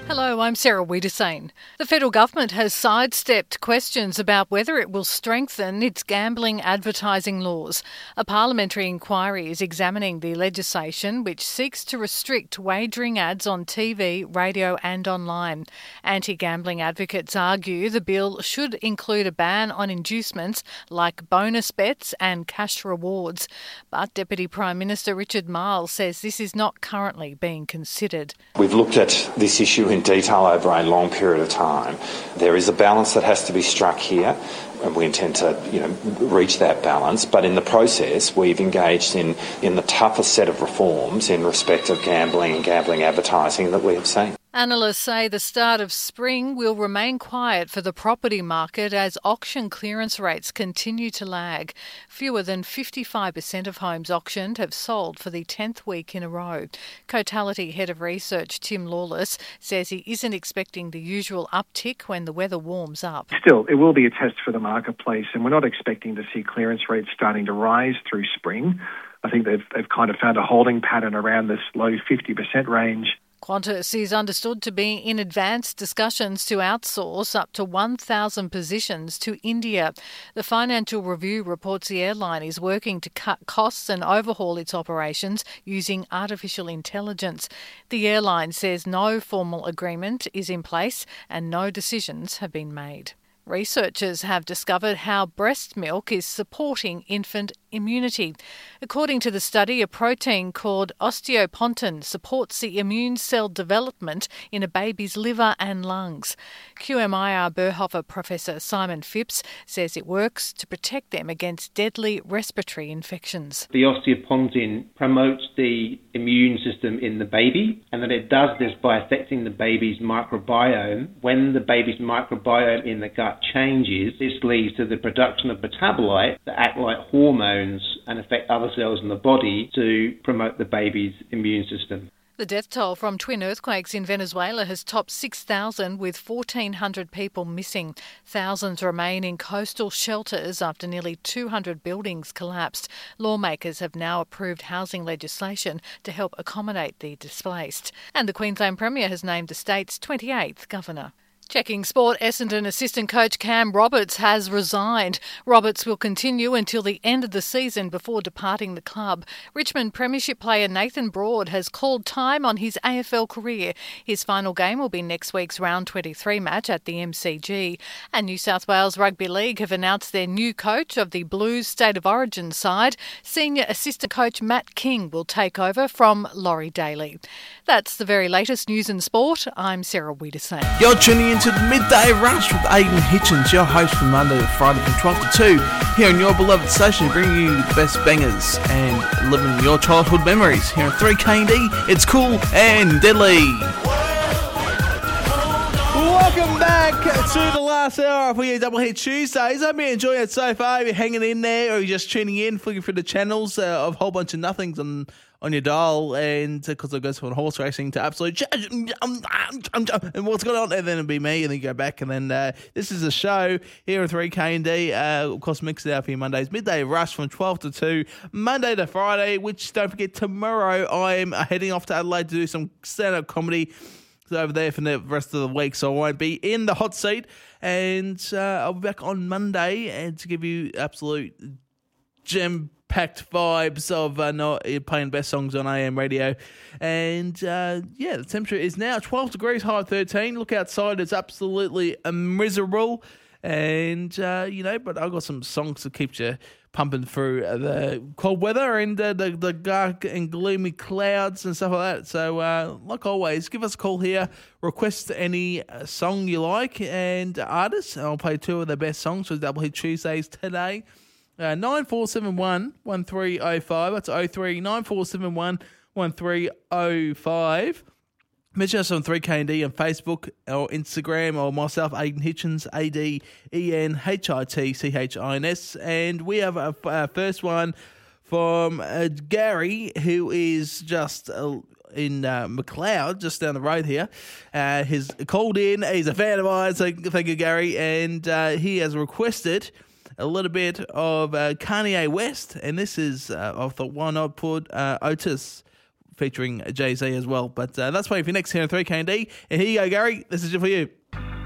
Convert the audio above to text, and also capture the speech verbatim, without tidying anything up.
Hello, I'm Sarah Wiedersane. The federal government has sidestepped questions about whether it will strengthen its gambling advertising laws. A parliamentary inquiry is examining the legislation which seeks to restrict wagering ads on T V, radio and online. Anti-gambling advocates argue the bill should include a ban on inducements like bonus bets and cash rewards. But Deputy Prime Minister Richard Marles says this is not currently being considered. We've looked at this issue in detail over a long period of time. There is a balance that has to be struck here, and we intend to, you know, reach that balance. But in the process, we've engaged in, in the toughest set of reforms in respect of gambling and gambling advertising that we have seen. Analysts say the start of spring will remain quiet for the property market as auction clearance rates continue to lag. Fewer than fifty-five percent of homes auctioned have sold for the tenth week in a row. Cotality Head of Research Tim Lawless says he isn't expecting the usual uptick when the weather warms up. Still, it will be a test for the marketplace, and we're not expecting to see clearance rates starting to rise through spring. I think they've, they've kind of found a holding pattern around this low fifty percent range. Qantas is understood to be in advanced discussions to outsource up to one thousand positions to India. The Financial Review reports the airline is working to cut costs and overhaul its operations using artificial intelligence. The airline says no formal agreement is in place and no decisions have been made. Researchers have discovered how breast milk is supporting infant immunity. According to the study, a protein called osteopontin supports the immune cell development in a baby's liver and lungs. Q M I R Berhofer Professor Simon Phipps says it works to protect them against deadly respiratory infections. The osteopontin promotes the immune system in the baby, and that it does this by affecting the baby's microbiome. When the baby's microbiome in the gut changes, this leads to the production of metabolites that act like hormones and affect other cells in the body to promote the baby's immune system. The death toll from twin earthquakes in Venezuela has topped six thousand, with fourteen hundred people missing. Thousands remain in coastal shelters after nearly two hundred buildings collapsed. Lawmakers have now approved housing legislation to help accommodate the displaced. And the Queensland Premier has named the state's twenty-eighth governor. Checking sport, Essendon assistant coach Cam Roberts has resigned. Roberts will continue until the end of the season before departing the club. Richmond Premiership player Nathan Broad has called time on his A F L career. His final game will be next week's round twenty-three match at the M C G. And New South Wales Rugby League have announced their new coach of the Blues State of Origin side. Senior assistant coach Matt King will take over from Laurie Daly. That's the very latest news in sport. I'm Sarah Wiedersane. You're tuning in to the Midday Rush with Aidan Hitchens, your host from Monday to Friday from twelve to two, here on your beloved station, bringing you the best bangers and living your childhood memories here on three K and D. It's cool and deadly. Welcome back to the last hour of your Double Hit Tuesdays. I've been enjoying it so far. If you're hanging in there or you're just tuning in, flicking through the channels uh, of a whole bunch of nothings on on your dial, and because it goes from horse racing to absolute and what's going on, and then it'll be me, and then you go back, and then uh, this is a show here at three K and D, uh, of course mixed out for you Mondays, Midday Rush from twelve to two, Monday to Friday, which don't forget tomorrow I'm heading off to Adelaide to do some stand-up comedy over there for the rest of the week, so I won't be in the hot seat, and uh, I'll be back on Monday and to give you absolute gem packed vibes of uh, not playing best songs on A M radio. And uh, yeah, the temperature is now twelve degrees, high thirteen. Look outside, it's absolutely miserable. And, uh, you know, but I've got some songs to keep you pumping through the cold weather and uh, the, the dark and gloomy clouds and stuff like that. So, uh, like always, give us a call here. Request any uh, song you like and artists. And I'll play two of the best songs for Double Hit Tuesdays today. Uh, nine four seven one, one three oh five. That's oh three nine four seven one, one three oh five. Mention us on three K and D on Facebook or Instagram, or myself, Aidan Hitchens, A D E N H I T C H I N S. And we have our, our first one from uh, Gary, who is just uh, in uh, McLeod, just down the road here. Uh, he's called in. He's a fan of ours, so thank you, Gary. And uh, he has requested a little bit of uh, Kanye West, and this is, uh, I thought, why not put uh, Otis featuring Jay-Z as well. But uh, that's why for your next here on three K and D. And here you go, Gary. This is it for you.